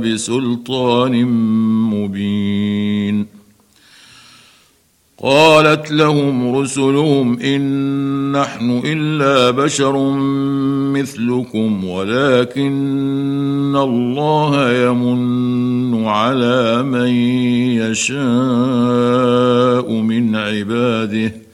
بسلطان مبين. قالت لهم رسلهم إن نحن إلا بشر مثلكم ولكن الله يمن على من يشاء من عباده